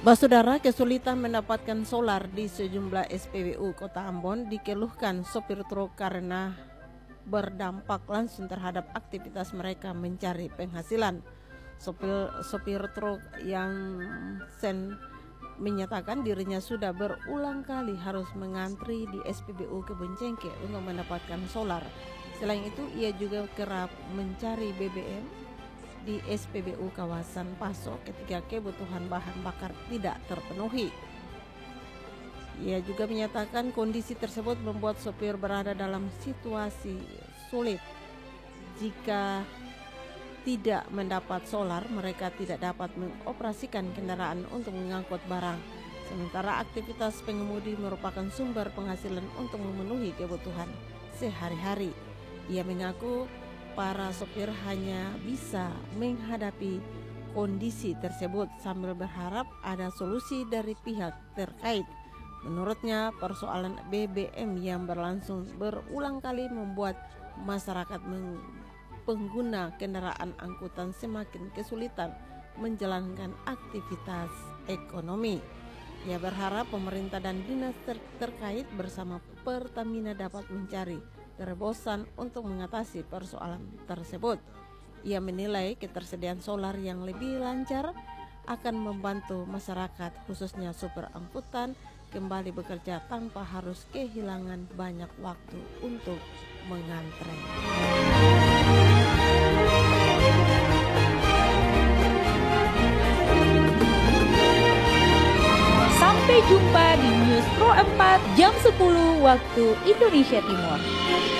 Saudara, kesulitan mendapatkan solar di sejumlah SPBU Kota Ambon dikeluhkan sopir truk karena berdampak langsung terhadap aktivitas mereka mencari penghasilan. Sopir truk yang menyatakan dirinya sudah berulang kali harus mengantri di SPBU Kebun-Cengkeh untuk mendapatkan solar. Selain itu, ia juga kerap mencari BBM di SPBU kawasan Paso ketika kebutuhan bahan bakar tidak terpenuhi. Ia juga menyatakan kondisi tersebut membuat sopir berada dalam situasi sulit. Jika tidak mendapat solar, mereka tidak dapat mengoperasikan kendaraan untuk mengangkut barang. Sementara aktivitas pengemudi merupakan sumber penghasilan untuk memenuhi kebutuhan sehari-hari. Ia mengaku para sopir hanya bisa menghadapi kondisi tersebut sambil berharap ada solusi dari pihak terkait. Menurutnya, persoalan BBM yang berlangsung berulang kali membuat masyarakat pengguna kendaraan angkutan semakin kesulitan menjalankan aktivitas ekonomi. Ia berharap pemerintah dan dinas terkait bersama Pertamina dapat mencari terobosan untuk mengatasi persoalan tersebut. Ia menilai ketersediaan solar yang lebih lancar akan membantu masyarakat khususnya supir angkutan kembali bekerja tanpa harus kehilangan banyak waktu untuk mengantre. Sampai jumpa di News Pro 4 jam 10 waktu Indonesia Timur.